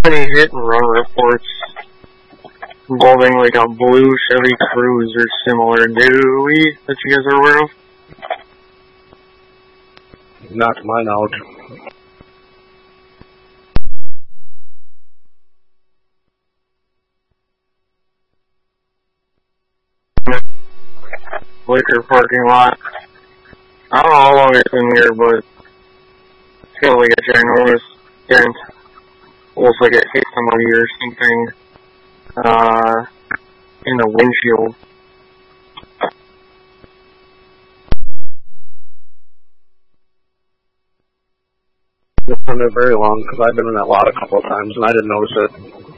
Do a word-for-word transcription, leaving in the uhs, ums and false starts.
Any hit and run reports involving like a blue Chevy Cruze or similar, do we, that you guys are aware of? Not to my knowledge. Liquor parking lot. I don't know how long it's been here, but it's got like a ginormous dent. Almost like it hit somebody or something uh, in the windshield. It's been there very long because I've been in that lot a couple of times and I didn't notice it.